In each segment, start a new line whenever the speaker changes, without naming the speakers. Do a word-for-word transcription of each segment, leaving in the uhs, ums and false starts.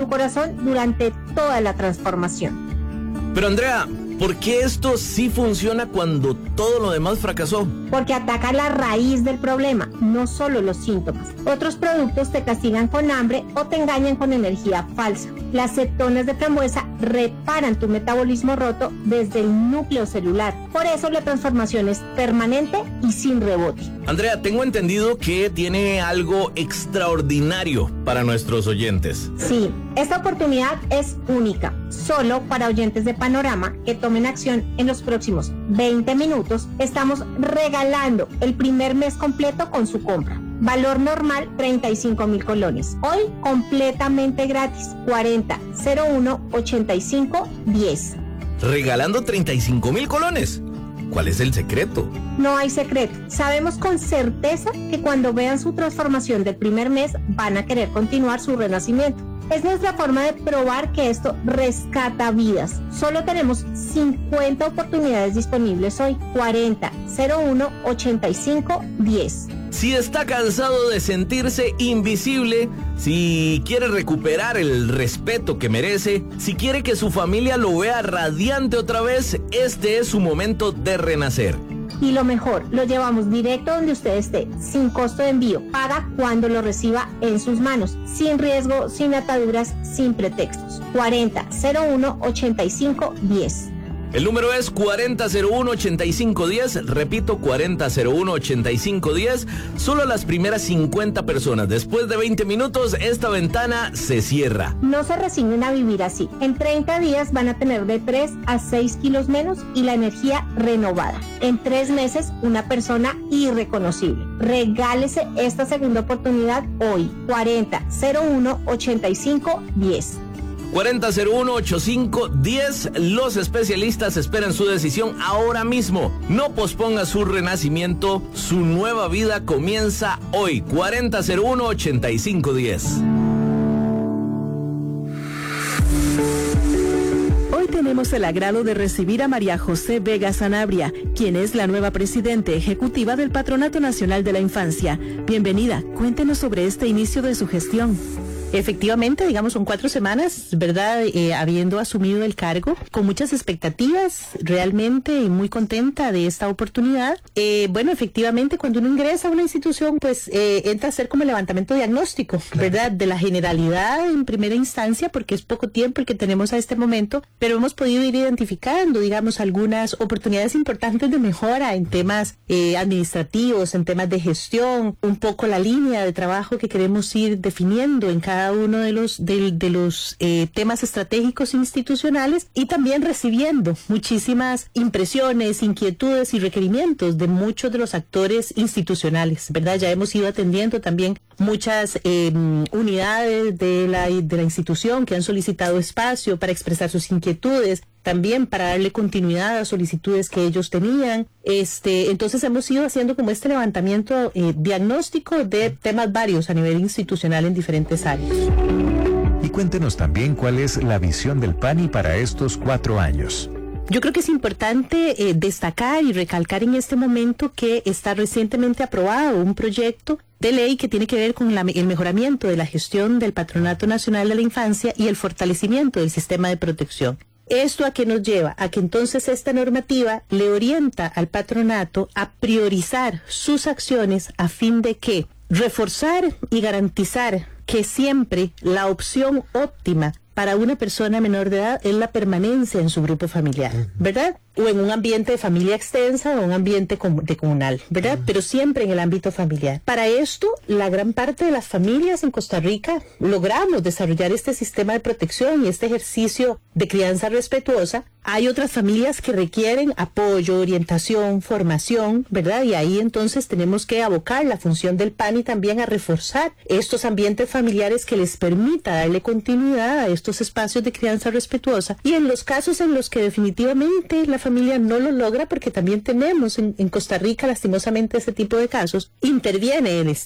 tu corazón durante toda la transformación.
Pero Andrea, ¿por qué esto sí funciona cuando todo lo demás fracasó?
Porque ataca la raíz del problema, no solo los síntomas. Otros productos te castigan con hambre o te engañan con energía falsa. Las cetonas de frambuesa reparan tu metabolismo roto desde el núcleo celular. Por eso la transformación es permanente y sin rebote.
Andrea, tengo entendido que tiene algo extraordinario para nuestros oyentes.
Sí, esta oportunidad es única, solo para oyentes de Panorama que tomen acción en los próximos veinte minutos. Estamos regalando el primer mes completo con su compra. Valor normal treinta y cinco mil colones. Hoy completamente gratis. cuarenta cero uno ochenta y cinco diez.
¿Regalando treinta y cinco mil colones? ¿Cuál es el secreto?
No hay secreto. Sabemos con certeza que cuando vean su transformación del primer mes van a querer continuar su renacimiento. Es nuestra forma de probar que esto rescata vidas. Solo tenemos cincuenta oportunidades disponibles hoy. cuarenta cero uno ochenta y cinco diez.
Si está cansado de sentirse invisible, si quiere recuperar el respeto que merece, si quiere que su familia lo vea radiante otra vez, este es su momento de renacer.
Y lo mejor, lo llevamos directo donde usted esté, sin costo de envío. Paga cuando lo reciba en sus manos, sin riesgo, sin ataduras, sin pretextos. cuarenta cero uno ochenta y cinco diez.
El número es cuarenta cero uno ochenta y cinco diez, repito, cuarenta cero uno ochenta y cinco diez. Solo las primeras cincuenta personas. Después de veinte minutos, esta ventana se cierra.
No se resignen a vivir así. En treinta días van a tener de tres a seis kilos menos y la energía renovada. En tres meses, una persona irreconocible. Regálese esta segunda oportunidad hoy. cuarenta cero uno ochenta y cinco diez.
cuarenta cero uno ochenta y cinco diez. Los especialistas esperan su decisión ahora mismo. No posponga su renacimiento. Su nueva vida comienza hoy. cuarenta cero uno ochenta y cinco diez.
Hoy tenemos el agrado de recibir a María José Vega Sanabria, quien es la nueva presidente ejecutiva del Patronato Nacional de la Infancia. Bienvenida. Cuéntenos sobre este inicio de su gestión.
Efectivamente, digamos, son cuatro semanas, ¿verdad? Eh, habiendo asumido el cargo, con muchas expectativas, realmente y muy contenta de esta oportunidad. Eh, bueno, efectivamente, cuando uno ingresa a una institución, pues eh, entra a hacer como el levantamiento diagnóstico, ¿verdad? De la generalidad en primera instancia, porque es poco tiempo el que tenemos a este momento, pero hemos podido ir identificando, digamos, algunas oportunidades importantes de mejora en temas eh, administrativos, en temas de gestión, un poco la línea de trabajo que queremos ir definiendo en cada cada uno de los de, de los eh, temas estratégicos institucionales, y también recibiendo muchísimas impresiones, inquietudes y requerimientos de muchos de los actores institucionales, ¿verdad? Ya hemos ido atendiendo también muchas eh, unidades de la, de la institución que han solicitado espacio para expresar sus inquietudes, también para darle continuidad a solicitudes que ellos tenían. Este, entonces hemos ido haciendo como este levantamiento eh, diagnóstico de temas varios a nivel institucional en diferentes áreas.
Y cuéntenos también cuál es la visión del P A N I para estos cuatro años.
Yo creo que es importante eh, destacar y recalcar en este momento que está recientemente aprobado un proyecto de ley que tiene que ver con la, el mejoramiento de la gestión del Patronato Nacional de la Infancia y el fortalecimiento del sistema de protección. ¿Esto a qué nos lleva? A que entonces esta normativa le orienta al patronato a priorizar sus acciones a fin de que reforzar y garantizar que siempre la opción óptima para una persona menor de edad es la permanencia en su grupo familiar, ¿verdad? O en un ambiente de familia extensa o un ambiente com- de comunal, ¿verdad? Pero siempre en el ámbito familiar. Para esto, la gran parte de las familias en Costa Rica logramos desarrollar este sistema de protección y este ejercicio de crianza respetuosa. Hay otras familias que requieren apoyo, orientación, formación, ¿verdad? Y ahí entonces tenemos que abocar la función del P A N I también a reforzar estos ambientes familiares que les permita darle continuidad a estos espacios de crianza respetuosa. Y en los casos en los que definitivamente la familia no lo logra, porque también tenemos en, en Costa Rica lastimosamente ese tipo de casos, interviene el Estado.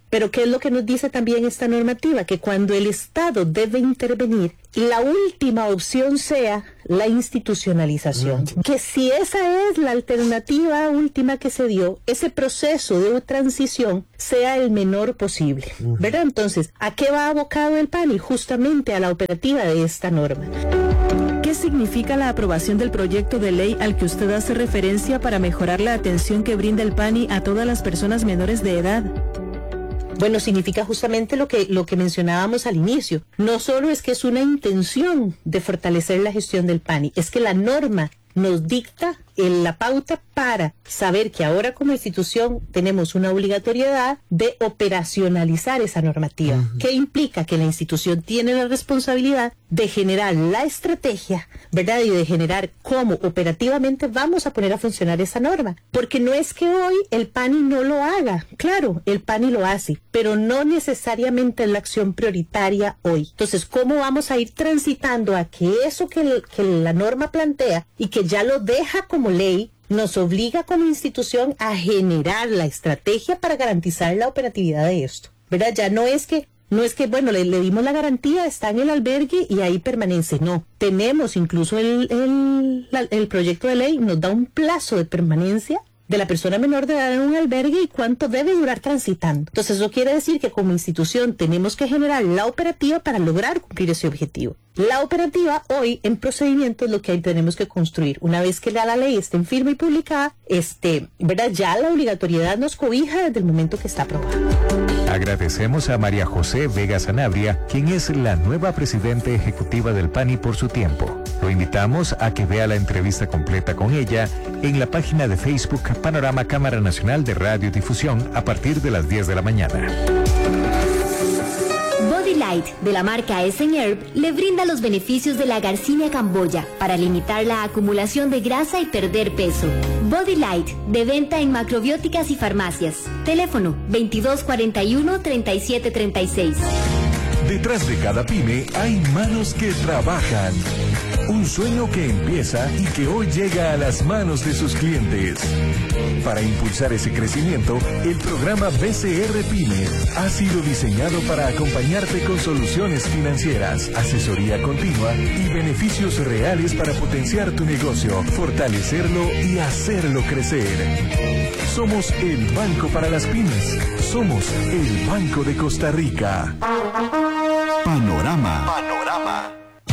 Pero ¿qué es lo que nos dice también esta normativa? Que cuando el Estado debe intervenir, la última opción sea la institucionalización. Mm. Que si esa es la alternativa última que se dio, ese proceso de transición sea el menor posible, mm. ¿verdad? Entonces, ¿a qué va abocado el P A N I? Justamente a la operativa de esta norma.
¿Qué significa la aprobación del proyecto de ley al que usted hace referencia para mejorar la atención que brinda el P A N I a todas las personas menores de edad?
Bueno, significa justamente lo que, lo que mencionábamos al inicio. No solo es que es una intención de fortalecer la gestión del P A N I, es que la norma nos dicta en la pauta para saber que ahora como institución tenemos una obligatoriedad de operacionalizar esa normativa, uh-huh. que implica que la institución tiene la responsabilidad de generar la estrategia, ¿verdad? Y de generar cómo operativamente vamos a poner a funcionar esa norma. Porque no es que hoy el P A N I no lo haga, claro, el P A N I lo hace, pero no necesariamente es la acción prioritaria hoy. Entonces, ¿cómo vamos a ir transitando a que eso que, el, que la norma plantea y que ya lo deja como ley, nos obliga como institución a generar la estrategia para garantizar la operatividad de esto, ¿verdad? Ya no es que, no es que, bueno, le, le dimos la garantía, está en el albergue y ahí permanece, no. Tenemos incluso el, el, la, el proyecto de ley, nos da un plazo de permanencia de la persona menor de edad en un albergue y cuánto debe durar transitando. Entonces eso quiere decir que como institución tenemos que generar la operativa para lograr cumplir ese objetivo. La operativa hoy en procedimiento es lo que ahí tenemos que construir. Una vez que la, la ley esté en firme y publicada, este, ¿verdad? Ya la obligatoriedad nos cobija desde el momento que está aprobada.
Agradecemos a María José Vega Sanabria, quien es la nueva presidenta ejecutiva del P A N I por su tiempo. Lo invitamos a que vea la entrevista completa con ella en la página de Facebook Panorama Cámara Nacional de Radiodifusión a partir de las diez de la mañana.
Body Light, de la marca Essen Herb, le brinda los beneficios de la Garcinia camboya para limitar la acumulación de grasa y perder peso. Body Light, de venta en macrobióticas y farmacias. Teléfono veintidós cuarenta y uno, treinta y siete treinta y seis.
Detrás de cada pyme hay manos que trabajan. Un sueño que empieza y que hoy llega a las manos de sus clientes. Para impulsar ese crecimiento, el programa B C R Pyme ha sido diseñado para acompañarte con soluciones financieras, asesoría continua y beneficios reales para potenciar tu negocio, fortalecerlo y hacerlo crecer. Somos el Banco para las Pymes. Somos el Banco de Costa Rica.
Panorama. Panorama.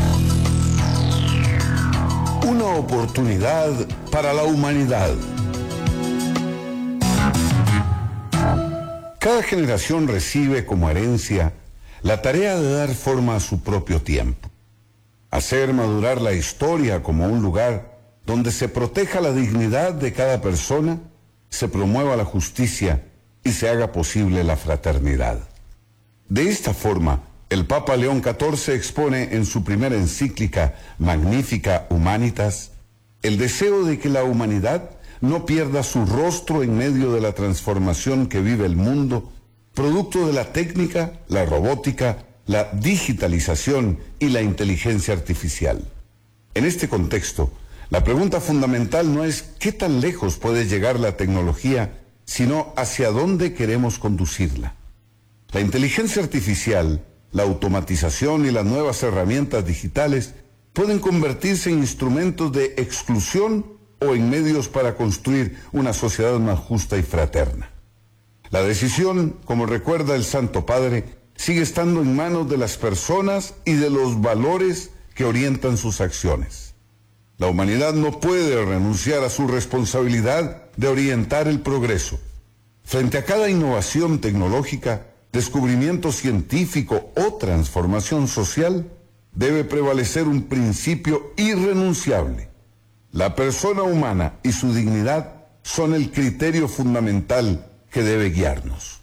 Una oportunidad para la humanidad. Cada generación recibe como herencia la tarea de dar forma a su propio tiempo, hacer madurar la historia como un lugar donde se proteja la dignidad de cada persona, se promueva la justicia y se haga posible la fraternidad. De esta forma, el Papa León catorce expone en su primera encíclica Magnificat Humanitas el deseo de que la humanidad no pierda su rostro en medio de la transformación que vive el mundo, producto de la técnica, la robótica, la digitalización y la inteligencia artificial. En este contexto, la pregunta fundamental no es qué tan lejos puede llegar la tecnología, sino hacia dónde queremos conducirla. La inteligencia artificial, la automatización y las nuevas herramientas digitales pueden convertirse en instrumentos de exclusión o en medios para construir una sociedad más justa y fraterna. La decisión, como recuerda el Santo Padre, sigue estando en manos de las personas y de los valores que orientan sus acciones. La humanidad no puede renunciar a su responsabilidad de orientar el progreso. Frente a cada innovación tecnológica, descubrimiento científico o transformación social, debe prevalecer un principio irrenunciable. La persona humana y su dignidad son el criterio fundamental que debe guiarnos.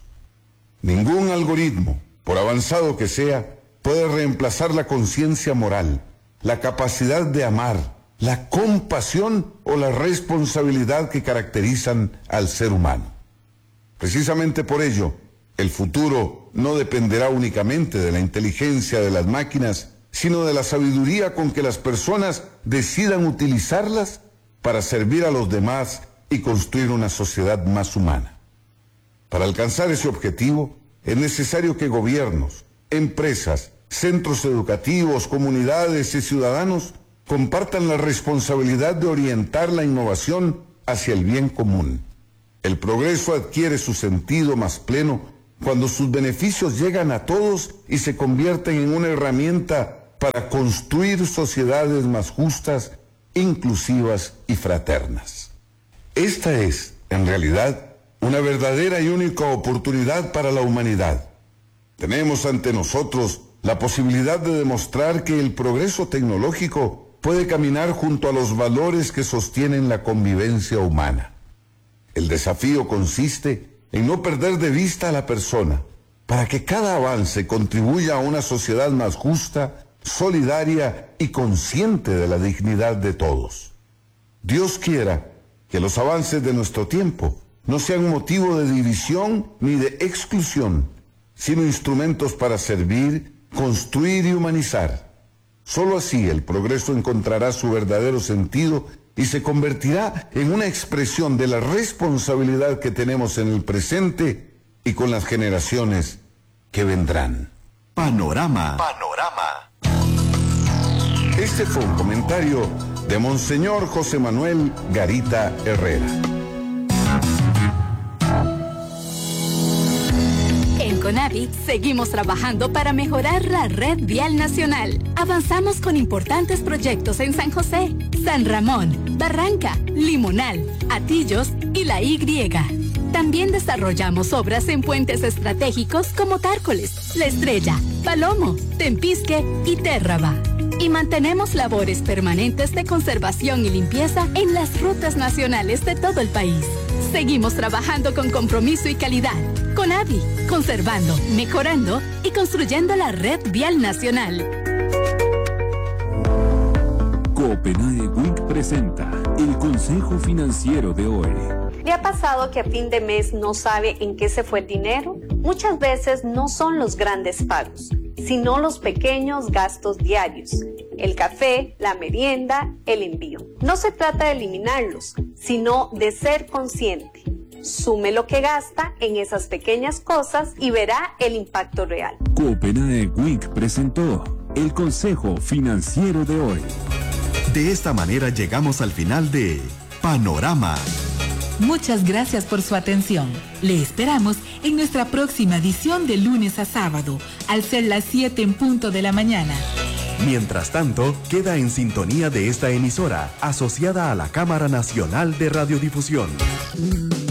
Ningún algoritmo, por avanzado que sea, puede reemplazar la conciencia moral, la capacidad de amar, la compasión o la responsabilidad que caracterizan al ser humano. Precisamente por ello, el futuro no dependerá únicamente de la inteligencia de las máquinas, sino de la sabiduría con que las personas decidan utilizarlas para servir a los demás y construir una sociedad más humana. Para alcanzar ese objetivo, es necesario que gobiernos, empresas, centros educativos, comunidades y ciudadanos compartan la responsabilidad de orientar la innovación hacia el bien común. El progreso adquiere su sentido más pleno cuando sus beneficios llegan a todos y se convierten en una herramienta para construir sociedades más justas, inclusivas y fraternas. Esta es, en realidad, una verdadera y única oportunidad para la humanidad. Tenemos ante nosotros la posibilidad de demostrar que el progreso tecnológico puede caminar junto a los valores que sostienen la convivencia humana. El desafío consiste en no perder de vista a la persona, para que cada avance contribuya a una sociedad más justa, solidaria y consciente de la dignidad de todos. Dios quiera que los avances de nuestro tiempo no sean motivo de división ni de exclusión, sino instrumentos para servir, construir y humanizar. Solo así el progreso encontrará su verdadero sentido y se convertirá en una expresión de la responsabilidad que tenemos en el presente y con las generaciones que vendrán.
Panorama.
Panorama. Este fue un comentario de Monseñor José Manuel Garita Herrera.
En CONAVI seguimos trabajando para mejorar la red vial nacional. Avanzamos con importantes proyectos en San José, San Ramón, Barranca, Limonal, Atillos y La Y. También desarrollamos obras en puentes estratégicos como Tárcoles, La Estrella, Palomo, Tempisque y Térraba. Y mantenemos labores permanentes de conservación y limpieza en las rutas nacionales de todo el país. Seguimos trabajando con compromiso y calidad. CONAVI, conservando, mejorando y construyendo la red vial nacional.
Copenhague Week presenta el Consejo Financiero de hoy.
¿Le ha pasado que a fin de mes no sabe en qué se fue el dinero? Muchas veces no son los grandes pagos, sino los pequeños gastos diarios. El café, la merienda, el envío. No se trata de eliminarlos, sino de ser consciente. Sume lo que gasta en esas pequeñas cosas y verá el impacto real.
Copenhague Week presentó el Consejo Financiero de hoy.
De esta manera llegamos al final de Panorama.
Muchas gracias por su atención. Le esperamos en nuestra próxima edición de lunes a sábado, al ser las siete en punto de la mañana.
Mientras tanto, queda en sintonía de esta emisora, asociada a la Cámara Nacional de Radiodifusión.